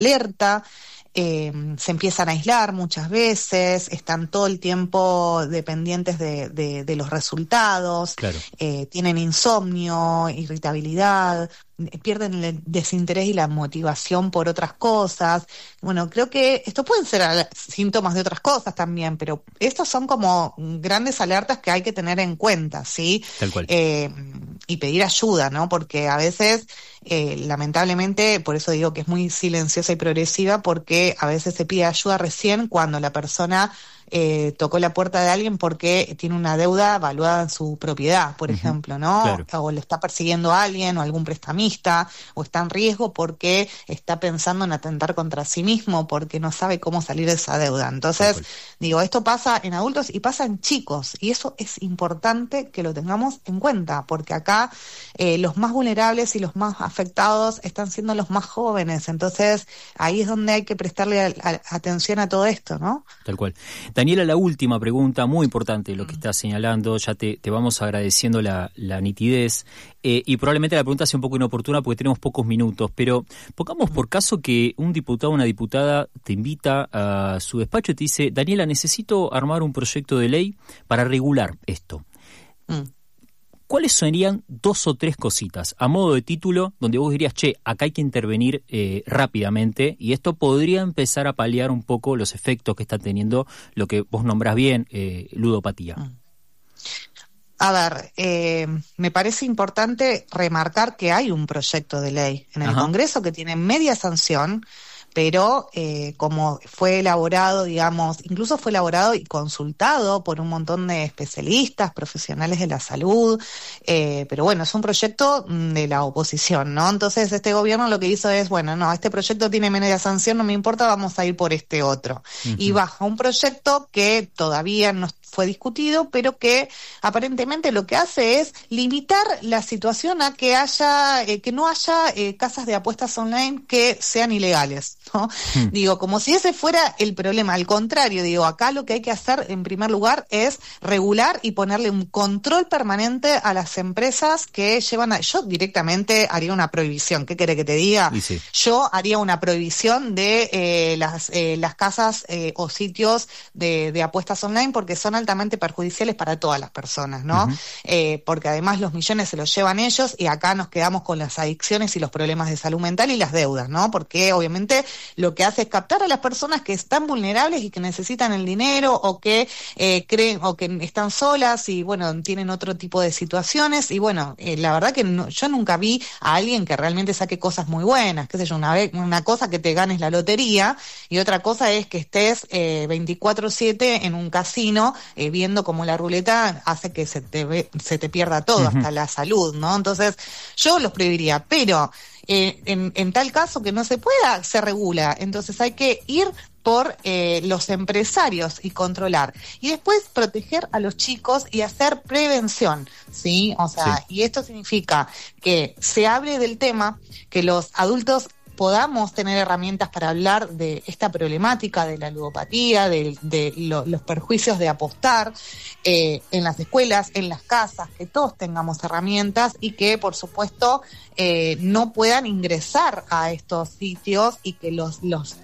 alerta. Se empiezan a aislar muchas veces, están todo el tiempo dependientes de los resultados, claro. Tienen insomnio, irritabilidad, pierden el desinterés y la motivación por otras cosas. Bueno, creo que esto pueden ser síntomas de otras cosas también, pero estos son como grandes alertas que hay que tener en cuenta, ¿sí? Tal cual. Y pedir ayuda, ¿no? Porque a veces, lamentablemente, por eso digo que es muy silenciosa y progresiva, porque a veces se pide ayuda recién cuando la persona tocó la puerta de alguien porque tiene una deuda valuada en su propiedad, por ejemplo, ¿no? Claro. O le está persiguiendo a alguien o algún prestamista, o está en riesgo porque está pensando en atentar contra sí mismo, porque no sabe cómo salir de esa deuda. Entonces, digo, esto pasa en adultos y pasa en chicos, y eso es importante que lo tengamos en cuenta, porque acá los más vulnerables y los más afectados están siendo los más jóvenes. Entonces, ahí es donde hay que prestarle atención a todo esto, ¿no? Tal cual. Daniela, la última pregunta, muy importante lo que estás señalando, ya te vamos agradeciendo la nitidez, y probablemente la pregunta sea un poco inoportuna porque tenemos pocos minutos, pero pongamos por caso que un diputado o una diputada te invita a su despacho y te dice: Daniela, necesito armar un proyecto de ley para regular esto. ¿Cuáles serían 2 o 3 cositas a modo de título donde vos dirías, acá hay que intervenir rápidamente, y esto podría empezar a paliar un poco los efectos que está teniendo lo que vos nombrás bien, ludopatía? A ver, me parece importante remarcar que hay un proyecto de ley en el Congreso que tiene media sanción, pero como fue elaborado, digamos, incluso fue elaborado y consultado por un montón de especialistas, profesionales de la salud, pero bueno, es un proyecto de la oposición, ¿no? Entonces este gobierno lo que hizo es, bueno, no, este proyecto tiene media sanción, no me importa, vamos a ir por este otro. Y baja un proyecto que todavía no fue discutido, pero que aparentemente lo que hace es limitar la situación a que haya, que no haya casas de apuestas online que sean ilegales, ¿no? Digo, como si ese fuera el problema. Al contrario, digo, acá lo que hay que hacer en primer lugar es regular y ponerle un control permanente a las empresas que llevan yo directamente haría una prohibición. ¿Qué quiere que te diga? Sí. Yo haría una prohibición de las casas o sitios de apuestas online, porque son altamente perjudiciales para todas las personas, ¿no? Porque además los millones se los llevan ellos, y acá nos quedamos con las adicciones y los problemas de salud mental y las deudas, ¿no? Porque obviamente lo que hace es captar a las personas que están vulnerables y que necesitan el dinero, o que creen, o que están solas y bueno, tienen otro tipo de situaciones, y bueno, la verdad que yo nunca vi a alguien que realmente saque cosas muy buenas, qué sé yo, una cosa que te ganes la lotería, y otra cosa es que estés 24/7 en un casino viendo cómo la ruleta hace que se te pierda todo, hasta la salud, ¿no? Entonces, yo los prohibiría, pero en tal caso que no se pueda, se regula. Entonces hay que ir por los empresarios y controlar, y después proteger a los chicos y hacer prevención, ¿sí? O sea, y esto significa que se hable del tema, que los adultos podamos tener herramientas para hablar de esta problemática de la ludopatía, de los perjuicios de apostar en las escuelas, en las casas, que todos tengamos herramientas, y que por supuesto no puedan ingresar a estos sitios, y que los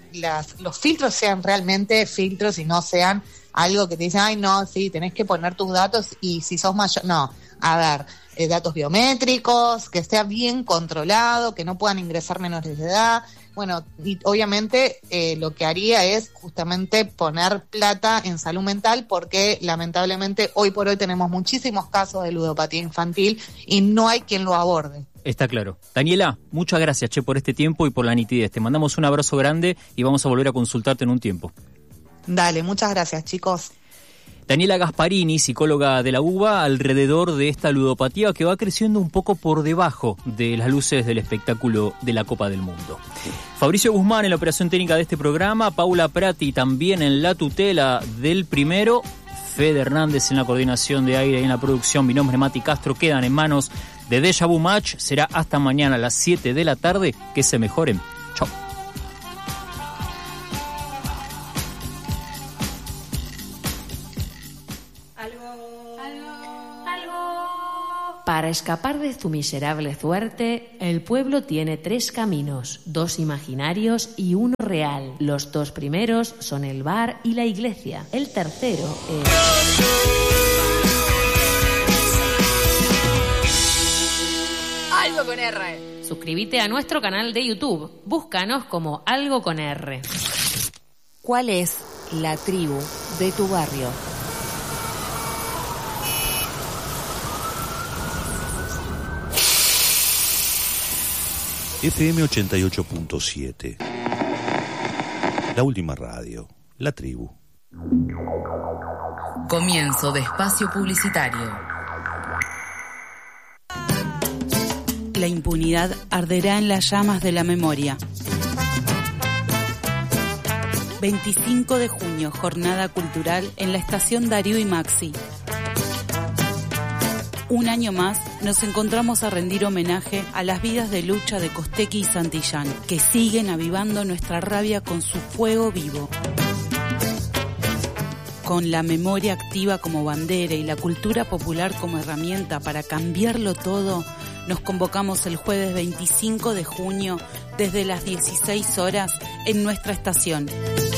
filtros sean realmente filtros y no sean algo que te dicen, ay no, sí, tenés que poner tus datos y si sos mayor, no, a ver, datos biométricos, que esté bien controlado, que no puedan ingresar menores de edad. Bueno, y obviamente lo que haría es justamente poner plata en salud mental, porque lamentablemente hoy por hoy tenemos muchísimos casos de ludopatía infantil y no hay quien lo aborde. Está claro. Daniela, muchas gracias, por este tiempo y por la nitidez. Te mandamos un abrazo grande y vamos a volver a consultarte en un tiempo. Dale, muchas gracias, chicos. Daniela Gasparini, psicóloga de la UBA, alrededor de esta ludopatía que va creciendo un poco por debajo de las luces del espectáculo de la Copa del Mundo. Fabricio Guzmán en la operación técnica de este programa, Paula Prati también en la tutela del primero, Fede Hernández en la coordinación de aire y en la producción. Mi nombre es Mati Castro, quedan en manos de Deja Vu Match. Será hasta mañana a las 7 de la tarde. Que se mejoren. Chau. Para escapar de tu miserable suerte, el pueblo tiene 3 caminos, 2 imaginarios y 1 real. Los 2 primeros son el bar y la iglesia. El tercero es... Algo con R. Suscríbete a nuestro canal de YouTube. Búscanos como Algo con R. ¿Cuál es la tribu de tu barrio? FM 88.7. La última radio. La tribu. Comienzo de espacio publicitario. La impunidad arderá en las llamas de la memoria. 25 de junio, jornada cultural en la estación Darío y Maxi. Un año más nos encontramos a rendir homenaje a las vidas de lucha de Costequi y Santillán, que siguen avivando nuestra rabia con su fuego vivo. Con la memoria activa como bandera y la cultura popular como herramienta para cambiarlo todo, nos convocamos el jueves 25 de junio desde las 16 horas en nuestra estación.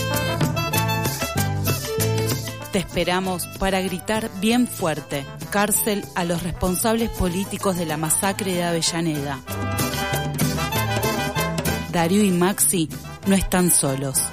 Te esperamos para gritar bien fuerte: cárcel a los responsables políticos de la masacre de Avellaneda. Darío y Maxi no están solos.